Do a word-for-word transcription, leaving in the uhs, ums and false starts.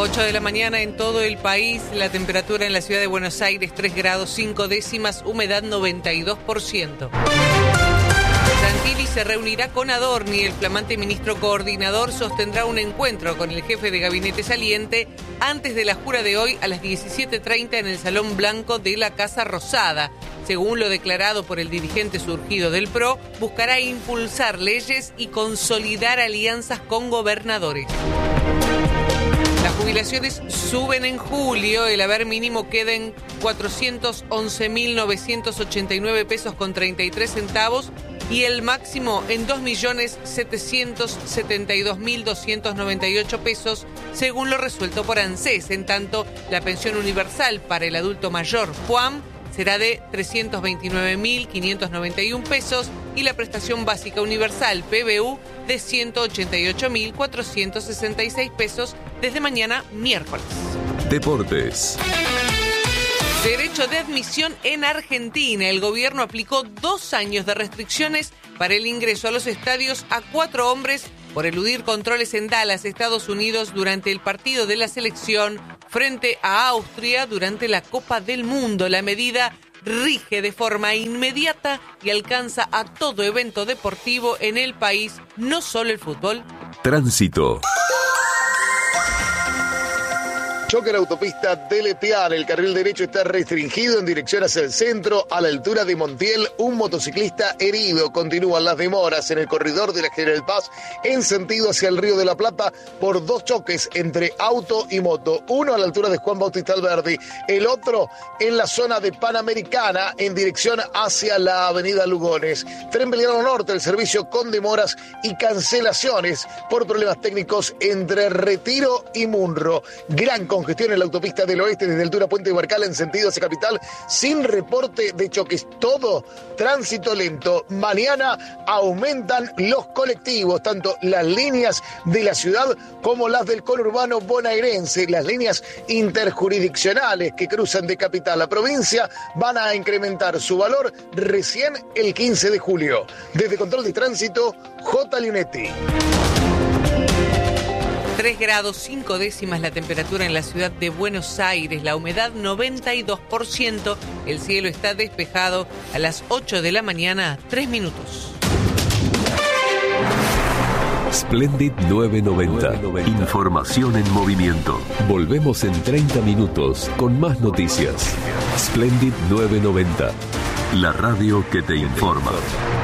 ocho de la mañana en todo el país, la temperatura en la ciudad de Buenos Aires tres grados cinco décimas, humedad noventa y dos por ciento. Santilli se reunirá con Adorni. El flamante ministro coordinador sostendrá un encuentro con el jefe de gabinete saliente antes de la jura de hoy a las diecisiete treinta en el Salón Blanco de la Casa Rosada. Según lo declarado por el dirigente surgido del P R O, buscará impulsar leyes y consolidar alianzas con gobernadores. Las jubilaciones suben en julio, el haber mínimo queda en cuatrocientos once mil novecientos ochenta y nueve pesos con treinta y tres centavos y el máximo en dos millones setecientos setenta y dos mil doscientos noventa y ocho pesos, según lo resuelto por ANSES. En tanto, la pensión universal para el adulto mayor, PUAM, será de trescientos veintinueve mil quinientos noventa y uno pesos y la prestación básica universal, P B U, de ciento ochenta y ocho mil cuatrocientos sesenta y seis pesos desde mañana miércoles. Deportes. Derecho de admisión en Argentina. El gobierno aplicó dos años de restricciones para el ingreso a los estadios a cuatro hombres por eludir controles en Dallas, Estados Unidos, durante el partido de la selección frente a Austria durante la Copa del Mundo. La medida rige de forma inmediata y alcanza a todo evento deportivo en el país, no solo el fútbol. Tránsito. Choque en la autopista de Lepiane. El carril derecho está restringido en dirección hacia el centro. A la altura de Montiel, un motociclista herido. Continúan las demoras en el corredor de la General Paz en sentido hacia el Río de la Plata por dos choques entre auto y moto. Uno a la altura de Juan Bautista Alberdi, el otro en la zona de Panamericana en dirección hacia la avenida Lugones. Tren Belgrano Norte, el servicio con demoras y cancelaciones por problemas técnicos entre Retiro y Munro. Gran congestión en la autopista del oeste desde altura Puente de Barcal en sentido hacia capital sin reporte de choques. Todo tránsito lento. Mañana aumentan los colectivos, tanto las líneas de la ciudad como las del conurbano bonaerense. Las líneas interjurisdiccionales que cruzan de capital a provincia van a incrementar su valor recién el quince de julio. Desde Control de Tránsito, J. Linetti. tres grados cinco décimas la temperatura en la ciudad de Buenos Aires, la humedad noventa y dos por ciento, el cielo está despejado a las ocho de la mañana, tres minutos. Splendid novecientos noventa. Información en movimiento. Volvemos en treinta minutos con más noticias. Splendid novecientos noventa. La radio que te informa.